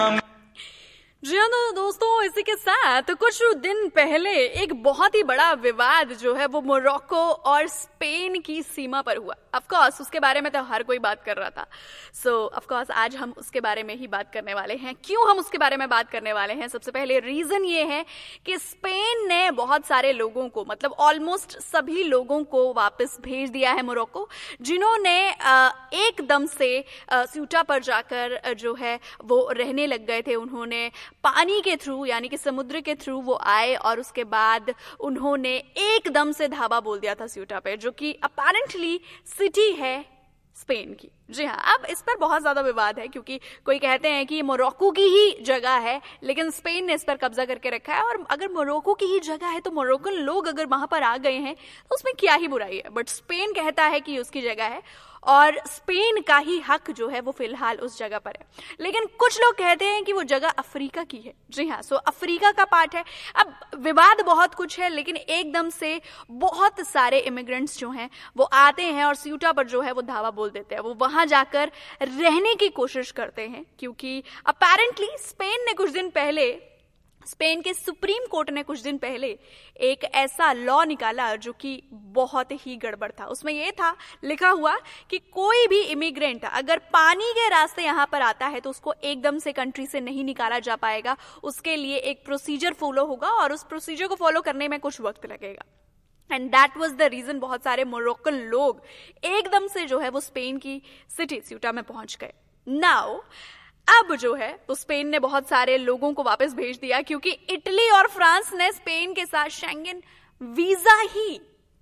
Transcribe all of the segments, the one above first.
जी हाँ, तो दोस्तों इसी के साथ कुछ दिन पहले एक बहुत ही बड़ा विवाद जो है वो मोरक्को और स्पेन की सीमा पर हुआ। ऑफ कोर्स उसके बारे में तो हर कोई बात कर रहा था। सो ऑफ कोर्स आज हम उसके बारे में ही बात करने वाले हैं। क्यों हम उसके बारे में बात करने वाले हैं? सबसे पहले रीजन ये है कि स्पेन ने बहुत सारे लोगों को, मतलब ऑलमोस्ट सभी लोगों को वापस भेज दिया है मोरक्को, जिन्होंने एकदम से स्यूटा पर जाकर जो है वो रहने लग गए थे। उन्होंने पानी के थ्रू यानी कि समुद्र के थ्रू वो आए और उसके बाद उन्होंने एकदम से धावा बोल दिया था स्यूटा पे, जो कि अपेरेंटली सिटी है स्पेन की। जी हाँ, अब इस पर बहुत ज्यादा विवाद है क्योंकि कोई कहते हैं कि ये मोरक्को की ही जगह है, लेकिन स्पेन ने इस पर कब्जा करके रखा है। और अगर मोरक्को की ही जगह है तो मोरक्कन लोग अगर वहां पर आ गए हैं तो उसमें क्या ही बुराई है। बट स्पेन कहता है कि उसकी जगह है और स्पेन का ही हक जो है वो फिलहाल उस जगह पर है। लेकिन कुछ लोग कहते हैं कि वो जगह अफ्रीका की है। जी हाँ, सो अफ्रीका का पार्ट है। अब विवाद बहुत कुछ है, लेकिन एकदम से बहुत सारे इमिग्रेंट्स जो हैं वो आते हैं और स्यूटा पर जो है वो धावा बोल देते हैं। वो वहां जाकर रहने की कोशिश करते हैं क्योंकि अपेरेंटली स्पेन के सुप्रीम कोर्ट ने कुछ दिन पहले एक ऐसा लॉ निकाला जो कि बहुत ही गड़बड़ था। उसमें यह था लिखा हुआ कि कोई भी इमिग्रेंट अगर पानी के रास्ते यहां पर आता है तो उसको एकदम से कंट्री से नहीं निकाला जा पाएगा। उसके लिए एक प्रोसीजर फॉलो होगा और उस प्रोसीजर को फॉलो करने में कुछ वक्त लगेगा। And that was the reason बहुत सारे मोरक्कन लोग एकदम से जो है वो स्पेन की सिटी स्यूटा में पहुंच गए। नाउ अब जो है तो स्पेन ने बहुत सारे लोगों को वापस भेज दिया क्योंकि इटली और फ्रांस ने स्पेन के साथ शेंगन वीजा ही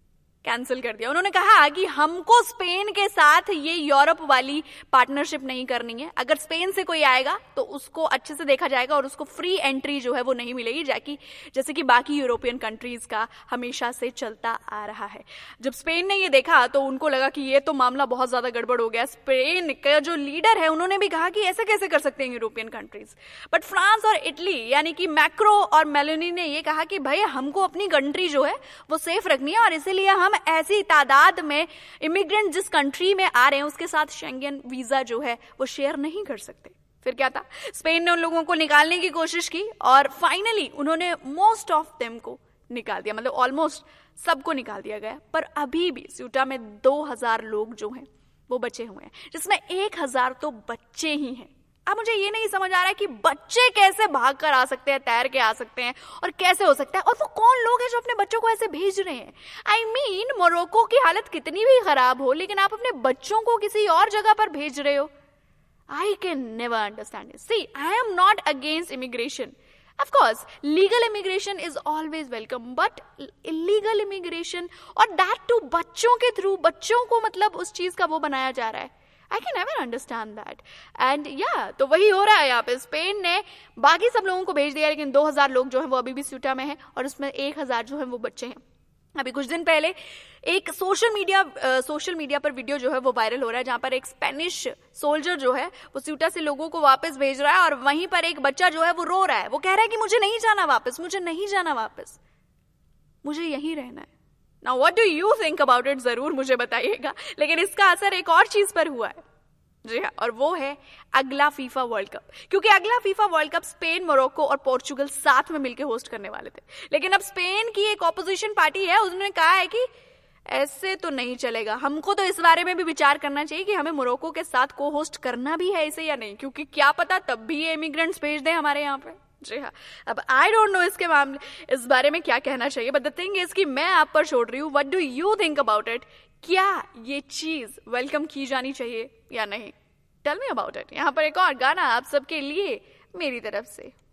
कैंसिल कर दिया। उन्होंने कहा कि हमको स्पेन के साथ ये यूरोप वाली पार्टनरशिप नहीं करनी है। अगर स्पेन से कोई आएगा तो उसको अच्छे से देखा जाएगा और उसको फ्री एंट्री जो है वो नहीं मिलेगी, जैसे कि बाकी यूरोपियन कंट्रीज का हमेशा से चलता आ रहा है। जब स्पेन ने ये देखा तो उनको लगा कि ये तो मामला बहुत ज्यादा गड़बड़ हो गया। स्पेन का जो लीडर है उन्होंने भी कहा कि ऐसे कैसे कर सकते हैं यूरोपियन कंट्रीज। बट फ्रांस और इटली यानी कि मैक्रो और मेलोनी ने ये कहा कि भाई हमको अपनी कंट्री जो है वो सेफ रखनी है और इसीलिए हम ऐसी तादाद में इमिग्रेंट जिस कंट्री में आ रहे हैं उसके साथ शेंगन वीजा जो है वो शेयर नहीं कर सकते। फिर क्या था, स्पेन ने उन लोगों को निकालने की कोशिश की और फाइनली उन्होंने मोस्ट ऑफ देम को निकाल दिया, मतलब ऑलमोस्ट सबको निकाल दिया गया। पर अभी भी स्यूटा में 2000 लोग जो हैं वो बचे हुए हैं, जिसमें 1000 तो बच्चे ही हैं। अब मुझे ये नहीं समझ आ रहा है कि बच्चे कैसे भाग कर आ सकते हैं, तैर के आ सकते हैं और कैसे हो सकता है, और वो कौन लोग हैं जो अपने बच्चों को ऐसे भेज रहे हैं। आई मीन मोरक्को की हालत कितनी भी खराब हो लेकिन आप अपने बच्चों को किसी और जगह पर भेज रहे हो। I can never understand it. C, I am not against immigration. Of course, legal immigration is always welcome, but illegal immigration और that too बच्चों के थ्रू, बच्चों को मतलब उस चीज का वो बनाया जा रहा है। I can never understand that. And yeah, तो वही हो रहा है यहाँ पे। स्पेन ने बाकी सब लोगों को भेज दिया लेकिन 2000 लोग जो हैं वो अभी भी स्यूटा में हैं और उसमें 1000 जो हैं वो बच्चे हैं। अभी कुछ दिन पहले एक सोशल मीडिया पर वीडियो जो है वो वायरल हो रहा है जहां पर एक स्पेनिश सोल्जर जो है वो स्यूटा से लोगों को वापस भेज रहा है और वहीं पर एक बच्चा जो है वो रो रहा है। वो कह रहा है कि मुझे नहीं जाना वापस, मुझे नहीं जाना वापस, मुझे यहीं रहना है। Now what do you think about it, जरूर मुझे बताइएगा। लेकिन इसका असर एक और चीज पर हुआ है। जी हाँ, और वो है अगला फीफा वर्ल्ड कप, क्योंकि अगला FIFA world cup Spain, Morocco और पोर्चुगल साथ में मिलकर होस्ट करने वाले थे। लेकिन अब स्पेन की एक ऑपोजिशन पार्टी है, उसने कहा है कि ऐसे तो नहीं चलेगा, हमको तो इस बारे में भी विचार करना चाहिए कि हमें मोरक्को के साथ को होस्ट करना भी है इसे या नहीं, क्योंकि क्या पता तब भी ये इमिग्रेंट्स भेज दें हमारे यहाँ पे। जी हाँ, अब आई डोंट नो इस बारे में क्या कहना चाहिए, बट द थिंग इज कि मैं आप पर छोड़ रही हूँ। What do you think about it? क्या ये चीज वेलकम की जानी चाहिए या नहीं? Tell me about it. यहाँ पर एक और गाना आप सबके लिए मेरी तरफ से।